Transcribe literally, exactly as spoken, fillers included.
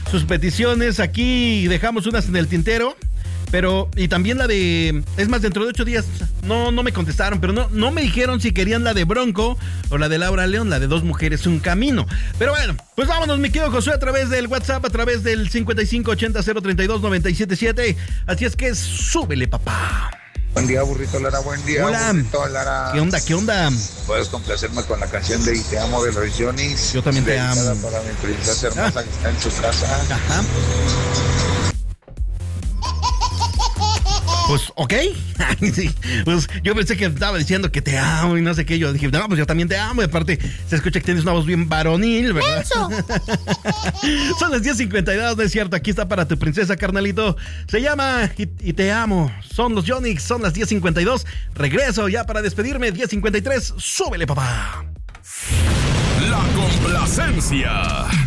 sus peticiones. Aquí dejamos unas en el tintero. Pero, y también la de, es más, dentro de ocho días, no, no me contestaron, pero no, no me dijeron si querían la de Bronco o la de Laura León, la de Dos Mujeres, Un Camino. Pero bueno, pues vámonos, mi querido Josué, a través del WhatsApp, a través del cincuenta y cinco ochenta cero treinta y dos noventa y siete siete. Así es que súbele, papá. Buen día, burrito Lara, buen día. Hola. Burrito Lara. ¿Qué onda, qué onda? Puedes complacerme con la canción de Y Te Amo de los Johnny's. Yo también te amo. Para mi princesa hermosa ah. que está en su casa. Ajá. Pues, ok. Sí, pues yo pensé que estaba diciendo que te amo y no sé qué. Yo dije, no, pues yo también te amo. Y aparte, se escucha que tienes una voz bien varonil, ¿verdad? Eso. Son las diez cincuenta y dos, no es cierto. Aquí está para tu princesa, carnalito. Se llama Y, y Te Amo. Son los Johnny's, son las diez cincuenta y dos. Regreso ya para despedirme. diez cincuenta y tres. Súbele, papá. La complacencia.